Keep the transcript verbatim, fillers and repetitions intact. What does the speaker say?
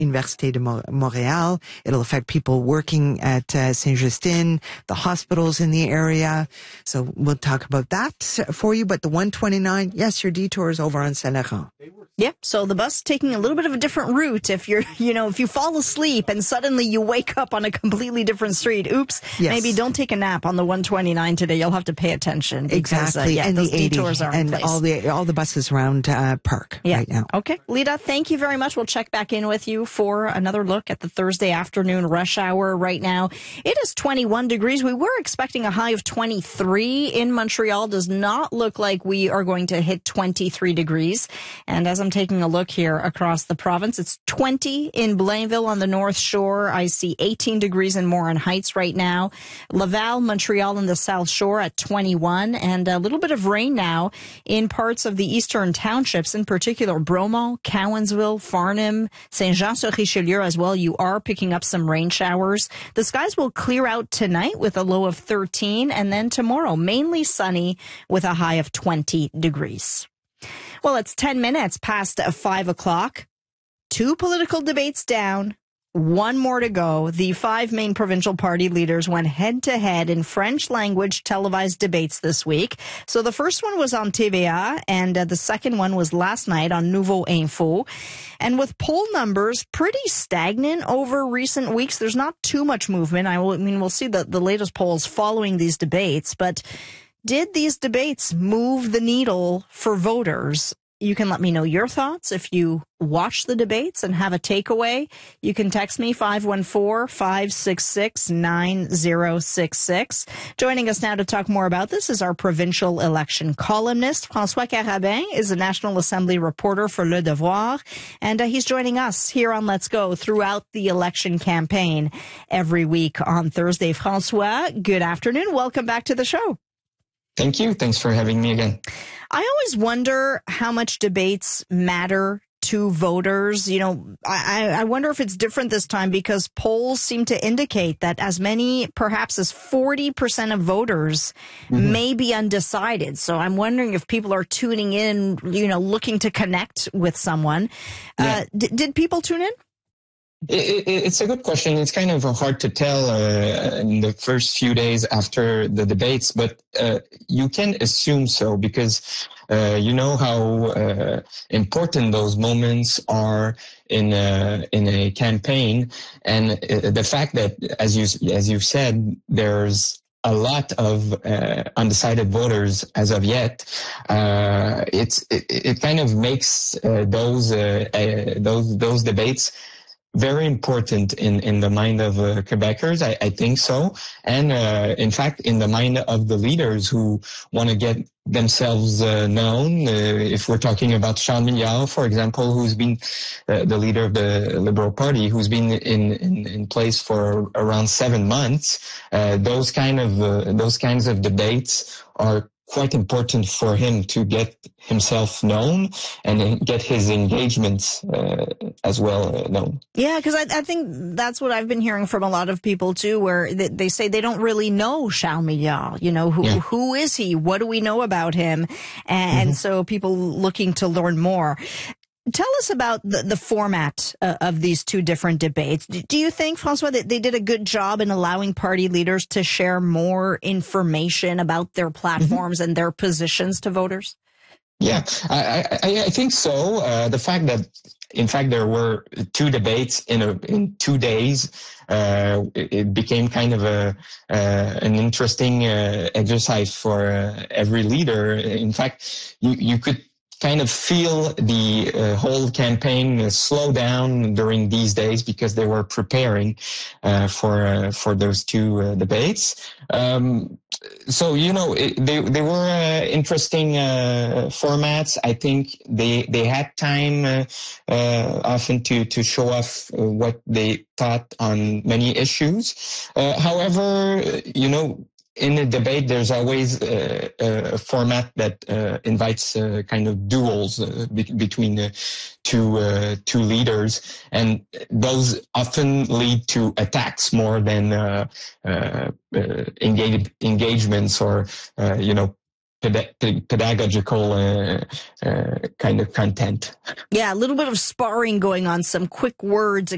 Université de Montréal. It'll affect people working at uh, Saint-Justin, the hospitals in the area. So we'll talk about that for you. But the one twenty-nine, yes, your detour is over on Saint-Laurent. Yep. So the bus taking a little bit of a different route. If you're, you know, if you fall asleep and suddenly you wake up on a completely different street, oops, yes. Maybe don't take a nap on the one twenty-nine today. You'll have to pay attention. Because, exactly. Uh, yeah, and those the eighty, detours are in and place. all the, all the buses around uh, Park yeah. right now. Okay. Lita, thank you very much. We'll check back in with you for another look at the Thursday afternoon rush hour right now. It is twenty-one degrees. We were expecting a high of twenty-three in Montreal. Does not look like we are going to hit twenty-three degrees. And as I'm taking a look here across the province, it's twenty in Blainville on the North Shore. I see eighteen degrees in Morin Heights right now. Laval, Montreal in the South Shore at twenty-one, and a little bit of rain now in parts of the eastern townships, in particular Bromont, Cowansville, Farnham, Saint-Jean-sur-Richelieu as well. You are picking up some rain showers. The skies will clear out tonight with a low of thirteen, and then tomorrow mainly sunny with a high of twenty degrees. Well, it's ten minutes past five o'clock. Two political debates down. One more to go. The five main provincial party leaders went head-to-head in French language televised debates this week. So the first one was on T V A, and uh, the second one was last night on Nouveau Info. And with poll numbers pretty stagnant over recent weeks, there's not too much movement. I, will, I mean, we'll see the, the latest polls following these debates, but did these debates move the needle for voters? You can let me know your thoughts if you watch the debates and have a takeaway. You can text me five one four, five six six, nine zero six six. Joining us now to talk more about this is our provincial election columnist. François Carabin is a National Assembly reporter for Le Devoir, and uh, he's joining us here on Let's Go throughout the election campaign every week on Thursday. François, good afternoon. Welcome back to the show. Thank you. Thanks for having me again. I always wonder how much debates matter to voters. You know, I, I wonder if it's different this time because polls seem to indicate that as many, perhaps as forty percent of voters mm-hmm. may be undecided. So I'm wondering if people are tuning in, you know, looking to connect with someone. Yeah. Uh, d- did people tune in? It, it, it's a good question. It's kind of hard to tell uh, in the first few days after the debates, but uh, you can assume so because uh, you know how uh, important those moments are in a, in a campaign, and uh, the fact that, as you as you said, there's a lot of uh, undecided voters as of yet. Uh, it's it, it kind of makes uh, those uh, uh, those those debates very important in, in the mind of uh, Quebecers. I, I think so. And, uh, in fact, in the mind of the leaders who want to get themselves uh, known. Uh, if we're talking about Charles Milliard, for example, who's been uh, the leader of the Liberal Party, who's been in, in, in place for around seven months, uh, those kind of, uh, those kinds of debates are quite important for him to get himself known and get his engagements uh, as well uh, known. Yeah, because I, I think that's what I've been hearing from a lot of people too, where they, they say they don't really know Charles Milliard. You know, who yeah. who is he? What do we know about him? And mm-hmm. so people looking to learn more. Tell us about the, the format uh, of these two different debates. Do you think, François, that they did a good job in allowing party leaders to share more information about their platforms mm-hmm. and their positions to voters? Yeah, I, I, I think so. Uh, the fact that, in fact, there were two debates in a, in two days, uh, it, it became kind of a uh, an interesting uh, exercise for uh, every leader. In fact, you you could kind of feel the uh, whole campaign uh, slow down during these days because they were preparing uh, for uh, for those two uh, debates. Um, so you know, it, they they were uh, interesting uh, formats. I think they they had time uh, uh, often to to show off uh, what they thought on many issues. Uh, however, you know, in a debate, there's always uh, a format that uh, invites uh, kind of duels uh, be- between the two uh, two leaders, and those often lead to attacks more than uh, uh, uh, engage- engagements or uh, you know ped- pedagogical uh, uh, kind of content. Yeah, a little bit of sparring going on, some quick words